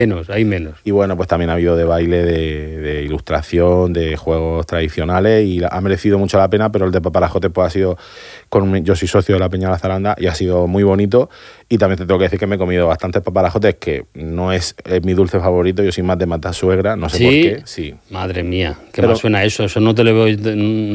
Hay menos. Y bueno, pues también ha habido de baile, de ilustración, de juegos tradicionales y ha merecido mucho la pena, pero el de Paparajote pues ha sido, yo soy socio de la Peña La Zaranda y ha sido muy bonito. Y también te tengo que decir que me he comido bastantes paparajotes, que no es mi dulce favorito, yo soy más de matasuegra, no sé por qué. Sí. Madre mía, qué mal suena eso no te lo veo.